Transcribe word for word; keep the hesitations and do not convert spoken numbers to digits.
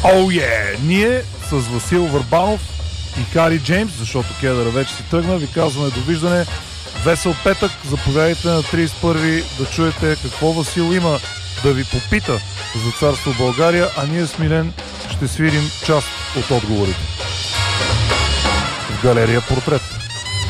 Оу oh, е! Yeah! Ние с Васил Върбанов и Хари Джеймс, защото Кедъра вече си тръгна, ви казваме довиждане. Весел петък, заповядайте на тридесет и първи да чуете какво Васил има да ви попита за Царство България, а ние с Милен ще свирим част от отговорите в галерия Портрет.